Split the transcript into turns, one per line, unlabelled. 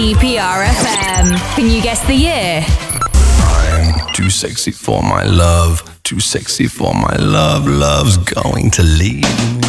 DPRFM. Can you guess the year?
I'm too sexy for my love. Too sexy for my love. Love's going to leave me.